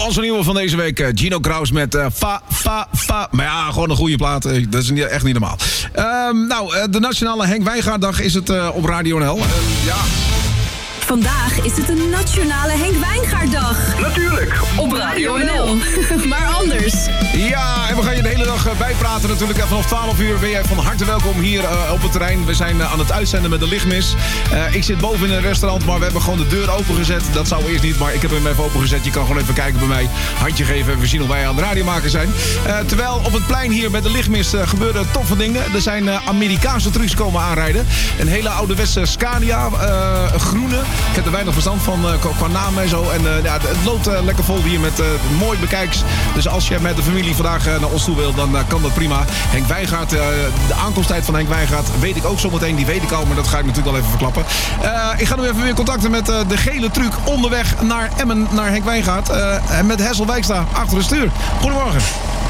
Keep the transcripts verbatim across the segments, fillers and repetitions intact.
Onze nieuwe van deze week, uh, Gino Kraus met uh, Fa, Fa, Fa. Maar ja, gewoon een goede plaat. Uh, dat is niet, echt niet normaal. Uh, nou, uh, de Nationale Henk Wijngaarddag is het uh, op Radio N L. Uh, ja... Vandaag is het de Nationale Henk Wijngaarddag. Natuurlijk. Op Radio N L. Maar anders. Ja, en we gaan je de hele dag bijpraten natuurlijk. Vanaf twaalf uur ben jij van harte welkom hier uh, op het terrein. We zijn uh, aan het uitzenden met de lichtmis. Uh, ik zit boven in een restaurant, maar we hebben gewoon de deur opengezet. Dat zou eerst niet, maar ik heb hem even opengezet. Je kan gewoon even kijken bij mij. Handje geven. We zien of wij aan de radio maken zijn. Uh, terwijl op het plein hier met de lichtmis uh, gebeuren toffe dingen. Er zijn uh, Amerikaanse trucks komen aanrijden. Een hele ouderwetse Scania. Uh, groene. Ik heb er weinig verstand van uh, qua naam en zo. En uh, ja, het loopt uh, lekker vol hier met uh, mooi bekijks. Dus als je met de familie vandaag uh, naar ons toe wil, dan uh, kan dat prima. Henk Wijngaard, uh, de aankomsttijd van Henk Wijngaard weet ik ook zometeen. Die weet ik al, maar dat ga ik natuurlijk wel even verklappen. Uh, ik ga nu even weer contacten met uh, de gele truck onderweg naar Emmen, naar Henk Wijngaard. Uh, en met Hessel Wijkstra achter het stuur. Goedemorgen.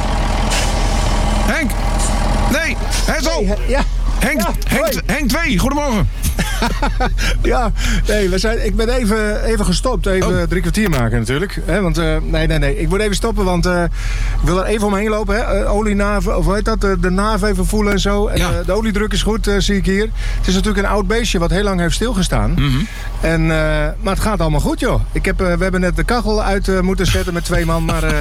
Henk. Nee, Hessel. Nee, ja. Henk, ja, Henk, Henk twee, goedemorgen. Ja, nee, we zijn, ik ben even, even gestopt. Even oh. drie kwartier maken natuurlijk. He, want, uh, nee, nee, nee. Ik moet even stoppen, want uh, ik wil er even omheen lopen. Hè. Uh, olienaven, of hoe heet dat? Uh, de naaf even voelen en zo. En, ja. uh, de oliedruk is goed, uh, zie ik hier. Het is natuurlijk een oud beestje wat heel lang heeft stilgestaan. Mm-hmm. En, uh, maar het gaat allemaal goed, joh. Ik heb, uh, we hebben net de kachel uit uh, moeten zetten met twee man. Maar uh,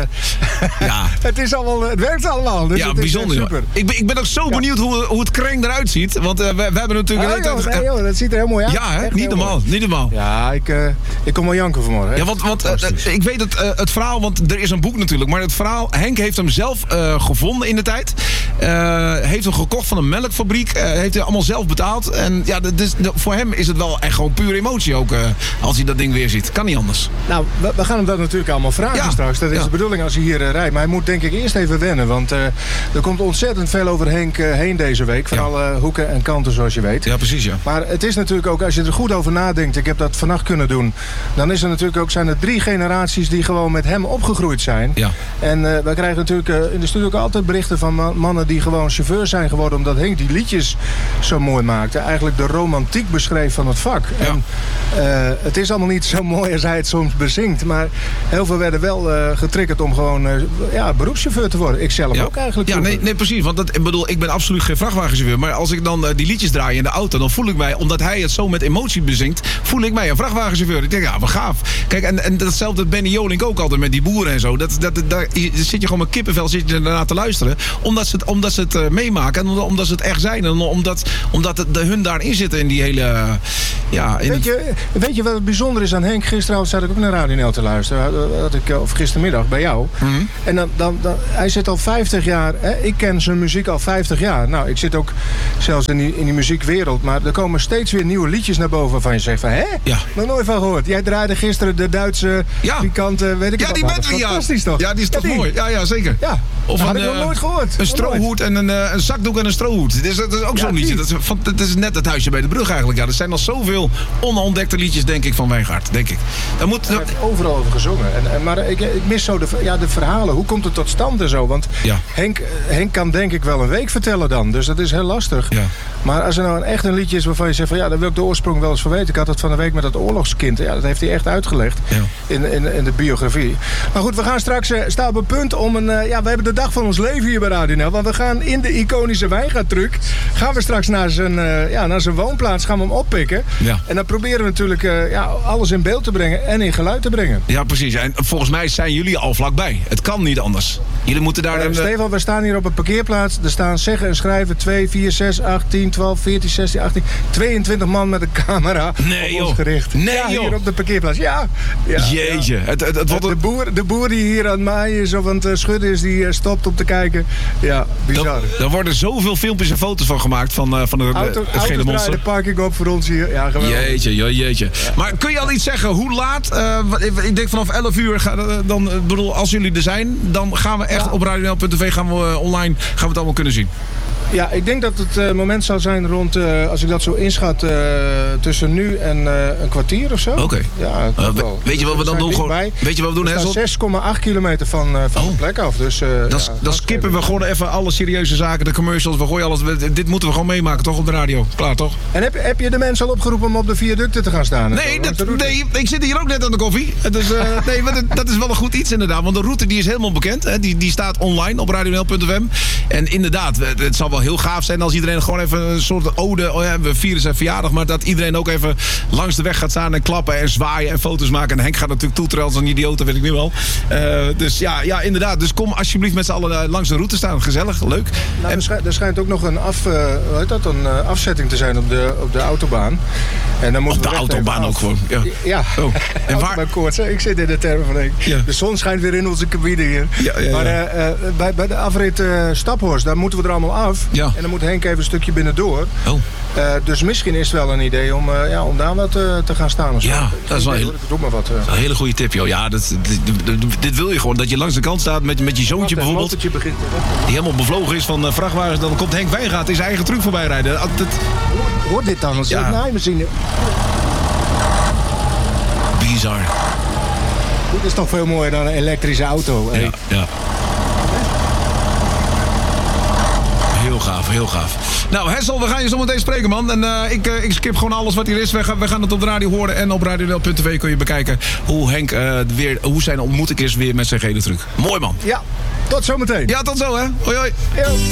ja. het, is allemaal, het werkt allemaal. Dus ja, het is bijzonder. super. Ik ben, ik ben ook zo ja. benieuwd hoe, hoe het kreng eruit ziet. Want uh, we, we hebben natuurlijk... Ah, een joh, nee, joh, dat ziet er heel mooi uit. Ja, hè? Echt Niet normaal. mooi. Niet normaal. Ja, ik, uh, ik kom wel janken vanmorgen. Hè? Ja, want, want uh, ik weet het, uh, het verhaal, want er is een boek natuurlijk. Maar het verhaal, Henk heeft hem zelf uh, gevonden in de tijd. Uh, heeft hem gekocht van een melkfabriek. Uh, heeft hij allemaal zelf betaald. En ja, dus, voor hem is het wel echt gewoon puur emotie ook. Uh, als hij dat ding weer ziet. Kan niet anders. Nou, we, we gaan hem dat natuurlijk allemaal vragen ja. straks. Dat is ja. de bedoeling als hij hier uh, rijdt. Maar hij moet denk ik eerst even wennen. Want uh, er komt ontzettend veel over Henk uh, heen deze week. Van ja. alle hoeken en kanten zoals je weet. Ja, precies ja. Maar het is natuurlijk ook, als je er goed over nadenkt. Ik heb dat vannacht kunnen doen. Dan is er natuurlijk ook, zijn er drie generaties die gewoon met hem opgegroeid zijn. Ja. En uh, wij krijgen natuurlijk uh, in de studio ook altijd berichten van man, mannen die gewoon chauffeur zijn geworden. Omdat Henk die liedjes zo mooi maakte. Eigenlijk de romantiek beschreef van het vak. Ja. En, uh, het is allemaal niet zo mooi als hij het soms bezingt. Maar heel veel werden wel uh, getriggerd om gewoon uh, ja, beroepschauffeur te worden. Ik zelf ja. ook eigenlijk. Ja, nee, nee, precies. Want dat, ik bedoel, ik ben absoluut geen vrachtwagenchauffeur. Maar als ik dan uh, die liedjes draai in de auto, dan voel ik mij, omdat hij het zo met emotie bezingt, voel ik mij een vrachtwagenchauffeur. Ik denk, ja, wat gaaf. Kijk, en, en datzelfde Benny Jolink ook altijd met die boeren en zo. Dat, dat, daar zit je gewoon met kippenvel zit je ernaar te luisteren. Omdat ze het, omdat ze het uh, meemaken. En omdat ze het echt zijn. En omdat, omdat het, de, hun daarin zitten in die hele... Uh, ja, in weet, je, weet je wat het bijzonder is aan Henk? Gisteravond zat ik ook naar Radio N L te luisteren. Had ik, of gistermiddag bij jou. Mm-hmm. En dan, dan, dan, hij zit al vijftig jaar. Hè? Ik ken zijn muziek al vijftig jaar. Nou, ik zit ook zelfs in die, in die muziekwereld. Maar er komen steeds weer nieuwe liedjes naar boven van je zegt van, hè? Ja. Nog nooit van gehoord. Jij draaide gisteren de Duitse ja. pikante, weet ik ja, wat. Die bent ja, fantastisch toch? Ja, die is toch ja, die. mooi. Ja, ja, zeker. Ja. Of had een, ik nog uh, nooit gehoord. Een strohoed en een, uh, een zakdoek en een strohoed. Dat is, dat is ook ja, zo'n liedje. Dat is, van, dat is net het huisje bij de brug eigenlijk. Ja, er zijn nog zoveel onontdekte liedjes, denk ik, van Wijngaard. Denk ik. Dat moet, Hij heeft overal over gezongen. En, en, maar ik, ik mis zo de, ja, de verhalen. Hoe komt het tot stand en zo? Want ja. Henk, Henk kan denk ik wel een week vertellen dan. Dus dat is heel lastig. Ja. Maar als er nou een echt een liedje is waarvan je zegt van ja, daar wil ik de oorsprong wel eens van weten. Ik had het van de week met dat oorlogskind. Ja, dat heeft hij echt uitgelegd ja. in, in, in de biografie. Maar goed, we gaan straks uh, staan op een punt om een... Uh, ja, we hebben de dag van ons leven hier bij Radio N L. Want we gaan in de iconische Wijngaardtruck. Gaan we straks naar zijn, uh, ja, naar zijn woonplaats. Gaan we hem oppikken. Ja. En dan proberen we natuurlijk uh, ja, alles in beeld te brengen. En in geluid te brengen. Ja, precies. En volgens mij zijn jullie al vlakbij. Het kan niet anders. Jullie moeten daar... Uh, een, Stefan, we staan hier op een parkeerplaats. Er staan zeggen en schrijven twee, vier, zes, acht, tien, twaalf, veertien, zestien, achttien... tweeëntwintig man met een camera nee, op joh. ons gericht. Nee, ja, joh. hier op de parkeerplaats. Ja. ja Jeetje. Ja. Het, het, het wordt de, boer, de boer die hier aan het maaien is of aan het schudden is, die stopt om te kijken. Ja, bizar. Er worden zoveel filmpjes en foto's van gemaakt van, uh, van de, Auto, het gele monster. de parking op voor ons hier. Ja, geweldig. Jeetje, jo, jeetje. Ja. Maar kun je al iets zeggen? Hoe laat? Uh, ik denk vanaf elf uur, ga, dan, bedoel, als jullie er zijn, dan gaan we echt ja. op radio n l punt t v gaan we uh, online gaan we het allemaal kunnen zien. Ja, ik denk dat het uh, moment zal zijn rond, uh, als ik dat zo inschat, uh, tussen nu en uh, een kwartier of zo. Oké. Okay. Ja, uh, we, weet je wat we dan doen? Gewoon, weet je wat we doen, Hessel? zes komma acht kilometer van, uh, van oh. de plek af. Dus, uh, dan ja, dan skippen we gewoon even alle serieuze zaken, de commercials, we gooien alles. We, dit moeten we gewoon meemaken, toch, op de radio? Klaar, toch? En heb, heb je de mensen al opgeroepen om op de viaducten te gaan staan? Nee, dat, nee ik zit hier ook net aan de koffie. Dus, uh, nee, maar dat, dat is wel een goed iets inderdaad. Want de route die is helemaal bekend. Hè. Die, die staat online op radio n l punt f m. En inderdaad, het zal wel heel gaaf zijn als iedereen gewoon even een soort ode... Oh ja, we vieren zijn verjaardag, maar dat iedereen ook even langs de weg gaat staan en klappen en zwaaien en foto's maken. En Henk gaat natuurlijk toeteren als een idioot, dat weet ik nu wel. Uh, dus ja, ja, inderdaad. Dus kom alsjeblieft met z'n allen langs de route staan. Gezellig, leuk. Nou, en... er, schijnt, er schijnt ook nog een, af, uh, hoe heet dat, een uh, afzetting te zijn op de, op de autobaan. En dan op de autobaan ook gewoon? Ja. Ja, oh. En waar... koorts, ik zit in de termen van Henk. Ja. De zon schijnt weer in onze cabine hier. Ja, ja, ja. Maar uh, uh, bij, bij de afrit uh, Staphorst, daar moeten we er allemaal af. Ja. En dan moet Henk even een stukje binnendoor. Oh. Uh, dus misschien is het wel een idee om, uh, ja, om daar wat uh, te gaan staan. Of zo. Ja, dat is wel heel... Doe maar wat. Uh. Dat is een hele goede tip, joh. Ja, dat, dit, dit, dit wil je gewoon. Dat je langs de kant staat met, met je zoontje wat, bijvoorbeeld. Begint, die helemaal bevlogen is van uh, vrachtwagens. Dan komt Henk Wijngaard in zijn eigen truck voorbij rijden. Dat... Hoort dit dan? Als je ja. naaimachine... Bizar. Dit is toch veel mooier dan een elektrische auto. Nee, ja. Heel gaaf, heel gaaf. Nou, Hessel, we gaan je zo meteen spreken, man. En uh, ik, uh, ik skip gewoon alles wat hier is. We gaan, we gaan het op de radio horen. En op radio n l punt t v kun je bekijken hoe Henk uh, weer, hoe zijn ontmoeting is weer met zijn gele truck. Mooi, man. Ja, tot zometeen. Ja, tot zo, hè. Hoi, hoi. Yo.